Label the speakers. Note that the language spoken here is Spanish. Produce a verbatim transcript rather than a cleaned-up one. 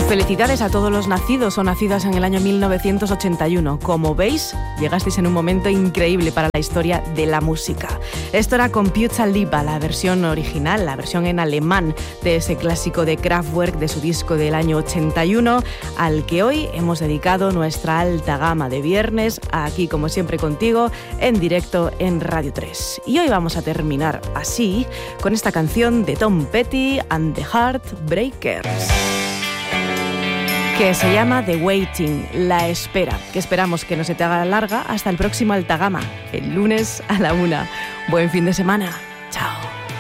Speaker 1: Felicidades a todos los nacidos o nacidas en el año mil novecientos ochenta y uno. Como veis, llegasteis en un momento increíble para la historia de la música. Esto era Computerliebe, la versión original, la versión en alemán de ese clásico de Kraftwerk de su disco del año ochenta y uno, al que hoy hemos dedicado nuestra alta gama de viernes, aquí como siempre contigo, en directo en Radio tres. Y hoy vamos a terminar así, con esta canción de Tom Petty and the Heartbreakers, que se llama The Waiting, la espera, que esperamos que no se te haga larga hasta el próximo Alta Gama, el lunes a la una. Buen fin de semana.